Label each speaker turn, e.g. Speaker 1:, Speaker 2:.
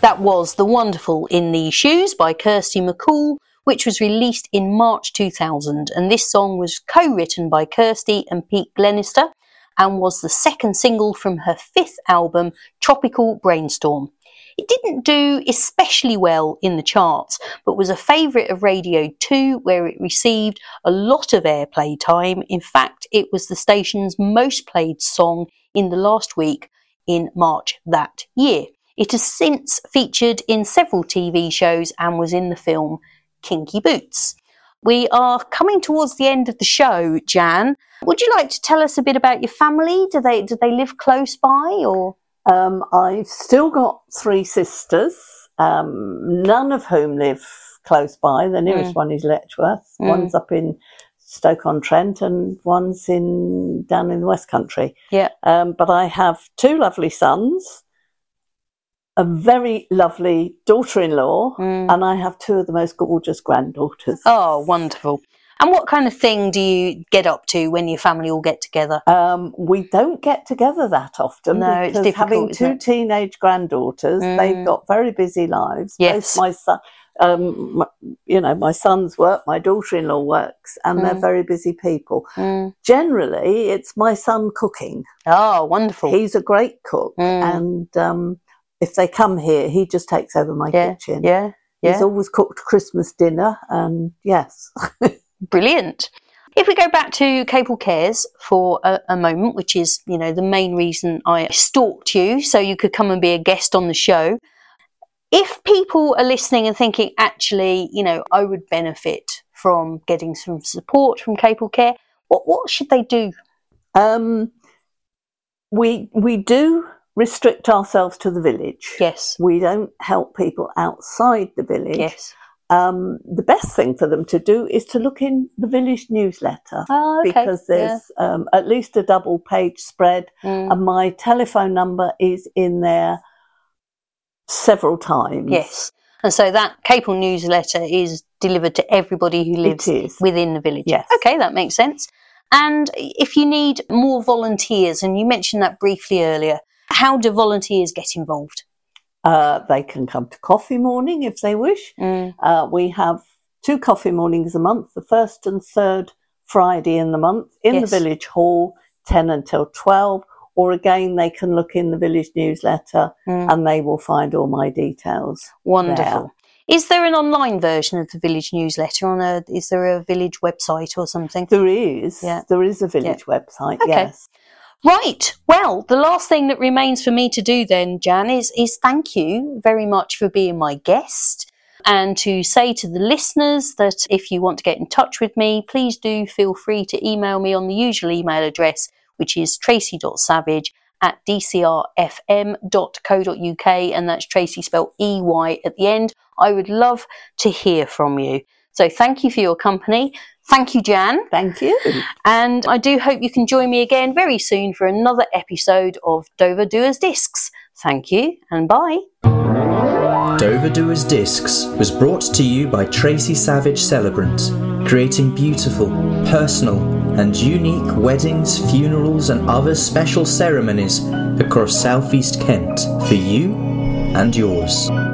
Speaker 1: That was The Wonderful in These Shoes by Kirsty MacColl, which was released in March 2000. And this song was co-written by Kirsty and Pete Glenister and was the second single from her fifth album, Tropical Brainstorm. It didn't do especially well in the charts, but was a favourite of Radio 2, where it received a lot of airplay time. In fact, it was the station's most played song in the last week in March that year. It has since featured in several TV shows and was in the film Kinky Boots. We are coming towards the end of the show, Jan. Would you like to tell us a bit about your family? Do they live close by, or?
Speaker 2: I've still got three sisters, none of whom live close by. The nearest one is Letchworth. One's up in Stoke-on-Trent and one's down in the West Country.
Speaker 1: Yeah.
Speaker 2: But I have two lovely sons, a very lovely daughter-in-law, and I have two of the most gorgeous granddaughters.
Speaker 1: Oh, wonderful. And what kind of thing do you get up to when your family all get together?
Speaker 2: We don't get together that often.
Speaker 1: No, it's difficult,
Speaker 2: having two teenage granddaughters, they've got very busy lives.
Speaker 1: Yes.
Speaker 2: Both my son, my sons work, my daughter-in-law works, and they're very busy people. Generally, it's my son cooking.
Speaker 1: Oh, wonderful.
Speaker 2: He's a great cook, and if they come here, he just takes over my kitchen.
Speaker 1: Yeah.
Speaker 2: He's always cooked Christmas dinner, and yes.
Speaker 1: Brilliant. If we go back to Capel Cares for a moment, which is, the main reason I stalked you, so you could come and be a guest on the show. If people are listening and thinking, actually, I would benefit from getting some support from Capel Care, what should they do?
Speaker 2: We do restrict ourselves to the village.
Speaker 1: Yes.
Speaker 2: We don't help people outside the village.
Speaker 1: Yes.
Speaker 2: The best thing for them to do is to look in the village newsletter, because there's at least a double page spread, and my telephone number is in there several times.
Speaker 1: Yes. And so that Capel newsletter is delivered to everybody who lives within the village.
Speaker 2: Yes.
Speaker 1: Okay, that makes sense. And if you need more volunteers, and you mentioned that briefly earlier, how do volunteers get involved?
Speaker 2: They can come to coffee morning if they wish. We have 2 coffee mornings a month, the first and third Friday in the month in the village hall, 10 until 12. Or again, they can look in the village newsletter and they will find all my details.
Speaker 1: Wonderful.
Speaker 2: There.
Speaker 1: Is there an online version of the village newsletter? Is there a village website or something?
Speaker 2: There is. Yeah. There is a village website, yes.
Speaker 1: Right. Well, the last thing that remains for me to do then, Jan, is thank you very much for being my guest, and to say to the listeners that if you want to get in touch with me, please do feel free to email me on the usual email address, which is tracy.savage@dcrfm.co.uk, and that's Tracy spelled EY at the end. I would love to hear from you. So thank you for your company. Thank you, Jan.
Speaker 2: Thank you.
Speaker 1: And I do hope you can join me again very soon for another episode of Dover Doers Discs. Thank you and bye.
Speaker 3: Dover Doers Discs was brought to you by Tracy Savage Celebrant, creating beautiful, personal and unique weddings, funerals and other special ceremonies across South East Kent for you and yours.